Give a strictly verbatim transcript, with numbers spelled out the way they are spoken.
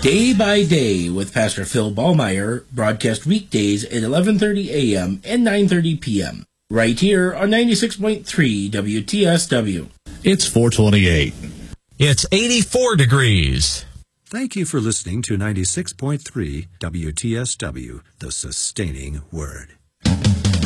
Day by Day with Pastor Phil Ballmeyer, broadcast weekdays at eleven thirty a.m. and nine thirty p.m. right here on ninety-six point three W T S W. It's four twenty-eight. It's eighty-four degrees. Thank you for listening to ninety-six point three W T S W, the sustaining word.